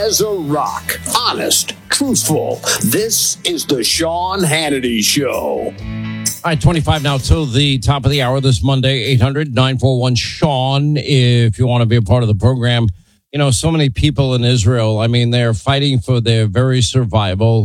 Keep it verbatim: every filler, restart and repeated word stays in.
as a rock. Honest, truthful. This is the Sean Hannity Show. All right, twenty-five now till the top of the hour this Monday, eight hundred nine four one Sean, if you want to be a part of the program. You know, so many people in Israel, I mean, they're fighting for their very survival.